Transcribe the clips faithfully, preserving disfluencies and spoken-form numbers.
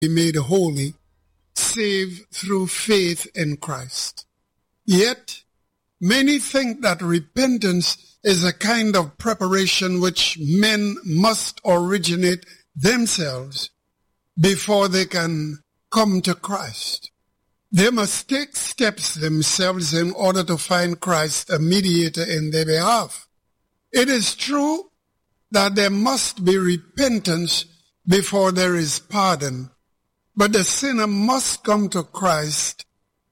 be made holy, save through faith in Christ. Yet, many think that repentance is a kind of preparation which men must originate themselves before they can come to Christ. They must take steps themselves in order to find Christ a mediator in their behalf. It is true that there must be repentance before there is pardon, but the sinner must come to Christ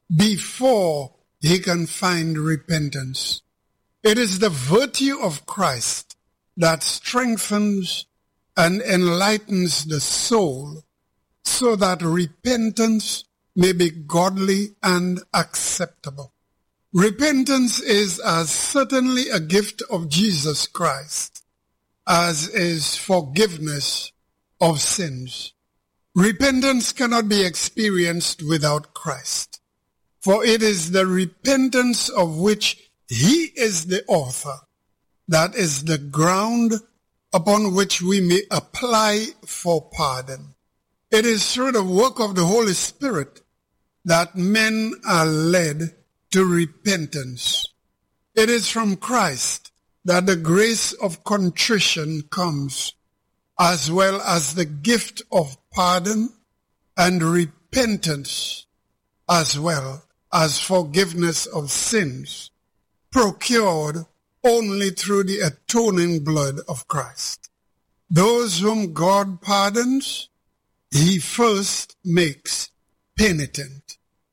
before he can find repentance. It is the virtue of Christ that strengthens and enlightens the soul so that repentance may be godly and acceptable. Repentance is as certainly a gift of Jesus Christ as is forgiveness of sins. Repentance cannot be experienced without Christ, for it is the repentance of which he is the author that is the ground upon which we may apply for pardon. It is through the work of the Holy Spirit that men are led to repentance. It is from Christ that the grace of contrition comes, as well as the gift of pardon and repentance, as well as forgiveness of sins, procured only through the atoning blood of Christ. Those whom God pardons, he first makes penitent.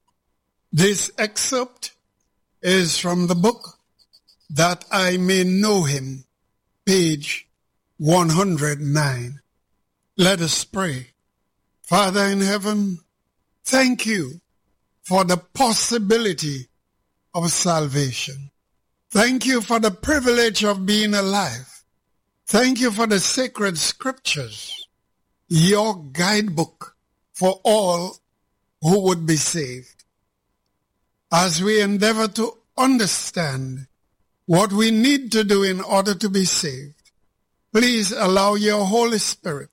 This excerpt is from the book That I May Know Him, page one hundred nine. Let us pray. Father in heaven, thank you for the possibility of salvation. Thank you for the privilege of being alive. Thank you for the sacred scriptures, your guidebook for all who would be saved. As we endeavor to understand what we need to do in order to be saved, please allow your Holy Spirit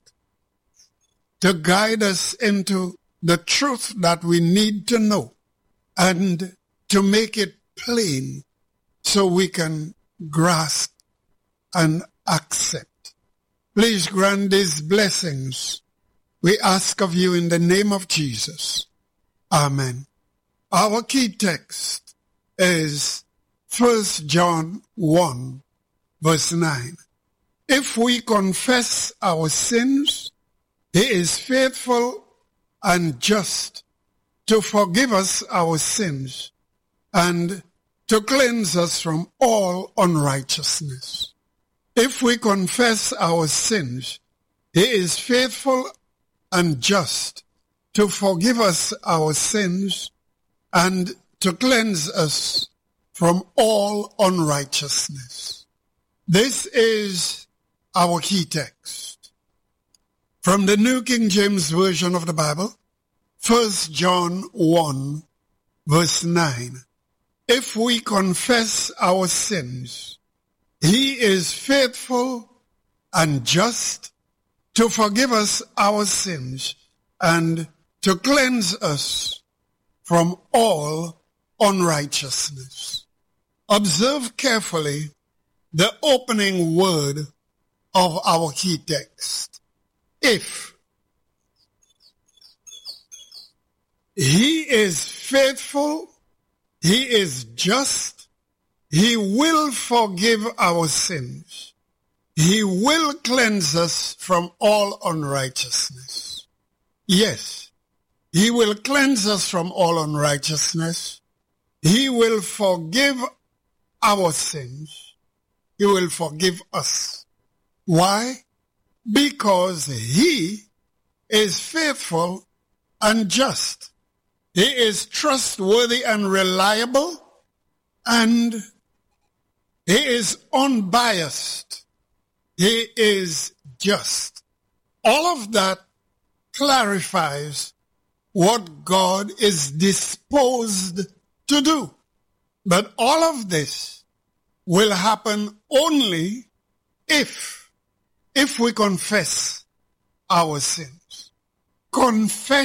to guide us into the truth that we need to know and to make it plain so we can grasp and accept. Please grant these blessings, we ask of you in the name of Jesus. Amen. Our key text is First John one, verse nine. If we confess our sins, he is faithful and just to forgive us our sins and to cleanse us from all unrighteousness. If we confess our sins, he is faithful and just to forgive us our sins and to cleanse us from all unrighteousness. This is our key text. From the New King James Version of the Bible, First John one, verse nine. If we confess our sins, he is faithful and just to forgive us our sins and to cleanse us from all unrighteousness. Observe carefully the opening word of our key text. If. He is faithful, he is just, he will forgive our sins. He will cleanse us from all unrighteousness. Yes, he will cleanse us from all unrighteousness. He will forgive our sins. He will forgive us. Why? Because he is faithful and just. He is trustworthy and reliable, and he is unbiased. He is just. All of that clarifies what God is disposed to do. But all of this will happen only if, if we confess our sins. confession